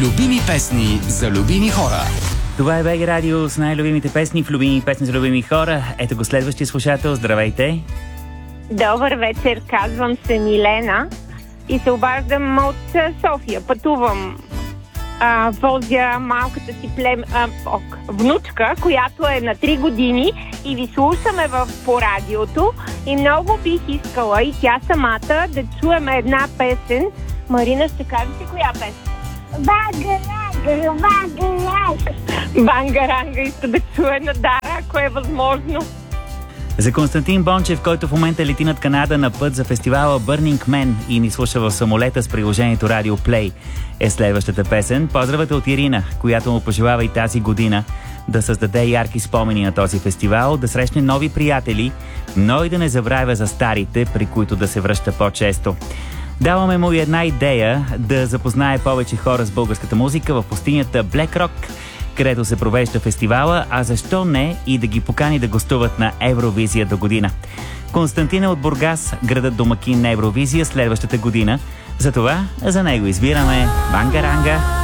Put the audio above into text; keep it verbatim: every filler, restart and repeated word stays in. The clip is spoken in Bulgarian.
Любими песни за любими хора. Това е БГ Радио с най-любимите песни в любими песни за любими хора. Ето го следващия слушател. Здравейте! Добър вечер, казвам се Милена и се обаждам от София. Пътувам, а, возя малката си плем... а, ок, внучка, която е на три години и ви слушаме в, по радиото и много бих искала и тя самата да чуем една песен. Марина, ще кажете коя песен? Бангаранга, бангаранга. Бангаранга иска да чуе на Дара, ако е възможно. За Константин Бончев, който в момента лети над Канада на път за фестивала Burning Man и ни слуша в самолета с приложението Radio Play, е следващата песен. Поздравата от Ирина, която му пожелава и тази година да създаде ярки спомени на този фестивал, да срещне нови приятели, но и да не забравя за старите, при които да се връща по-често. Даваме му и една идея да запознае повече хора с българската музика в пустинята Black Rock, където се провежда фестивала, а защо не и да ги покани да гостуват на Евровизия до година. Константин е от Бургас, градът домакин на Евровизия следващата година. Затова за него избираме Бангаранга.